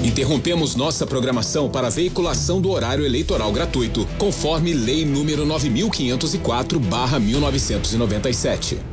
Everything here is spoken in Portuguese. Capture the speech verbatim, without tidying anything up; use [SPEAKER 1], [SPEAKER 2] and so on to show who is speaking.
[SPEAKER 1] Interrompemos nossa programação para a veiculação do horário eleitoral gratuito, conforme Lei número nove mil quinhentos e quatro barra mil novecentos e noventa e sete.